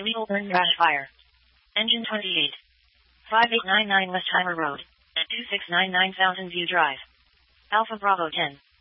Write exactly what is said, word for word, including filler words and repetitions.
Illegal burn crash fire. Engine twenty-eight. five eight nine nine Westheimer Road. At two six nine nine Fountain View Drive. Alpha Bravo ten.